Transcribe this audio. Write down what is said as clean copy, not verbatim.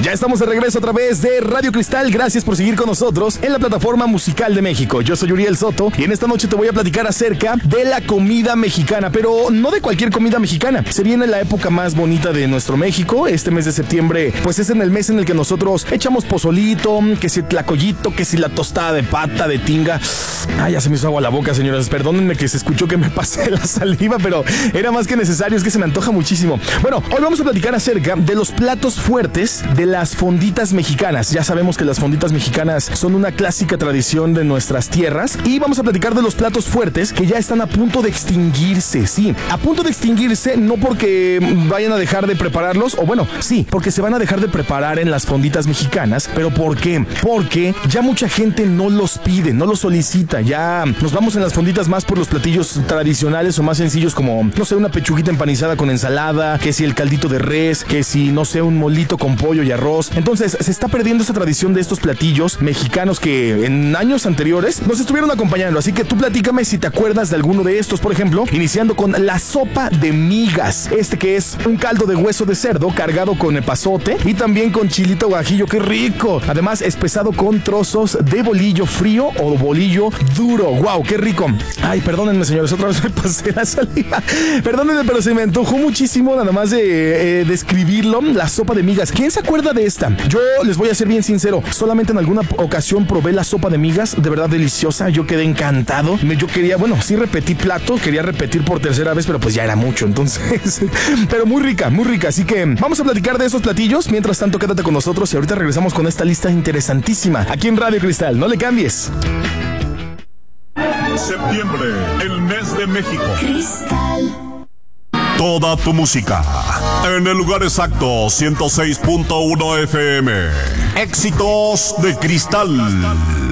Ya estamos de regreso a través de Radio Cristal. Gracias por seguir con nosotros en la plataforma musical de México. Yo soy Uriel Soto y en esta noche te voy a platicar acerca de la comida mexicana, pero no de cualquier comida mexicana. Se viene la época más bonita de nuestro México. Este mes de septiembre, pues es en el mes en el que nosotros echamos pozolito, que si tlacoyito, que si la tostada de pata, de tinga. Ay, ya se me hizo agua la boca, señoras. Perdónenme que se escuchó que me pasé la saliva, pero era más que necesario, es que se me antoja muchísimo. Bueno, hoy vamos a platicar acerca de los platos fuertes de las fonditas mexicanas. Ya sabemos que las fonditas mexicanas son una clásica tradición de nuestras tierras y vamos a platicar de los platos fuertes que ya están a punto de extinguirse. Sí, a punto de extinguirse, no porque vayan a dejar de prepararlos, o bueno, sí, porque se van a dejar de preparar en las fonditas mexicanas. ¿Pero por qué? Porque ya mucha gente no los pide, no los solicita. Ya nos vamos en las fonditas más por los platillos tradicionales o más sencillos, como, no sé, una pechuguita empanizada con ensalada, que si el caldito de res, que si, no sé, un molito con pollo y arroz. Entonces se está perdiendo esa tradición de estos platillos mexicanos que en años anteriores nos estuvieron acompañando. Así que tú platícame si te acuerdas de alguno de estos. Por ejemplo, iniciando con la sopa de migas, que es un caldo de hueso de cerdo cargado con epazote y también con chilito guajillo. ¡Qué rico! Además, espesado con trozos de bolillo frío o bolillo duro. ¡Wow! ¡Qué rico! Ay, perdónenme, señores, otra vez me pasé la saliva. Perdónenme, pero se me antojó muchísimo nada más de describirlo. La sopa de migas. ¿Quién se acuerda de esta? Yo les voy a ser bien sincero. Solamente en alguna ocasión probé la sopa de migas. De verdad deliciosa. Yo quedé encantado. Yo quería, bueno, sí repetí plato. Quería repetir por tercera vez, pero pues ya era mucho. Entonces, pero muy rica, muy rica. Así que vamos a platicar de esos platillos. Mientras tanto, quédate con nosotros y ahorita regresamos con esta lista interesantísima aquí en Radio Cristal. No le cambies. Septiembre, el mes de México. Cristal. Toda tu música en el lugar exacto, 106.1 FM. Éxitos de Cristal.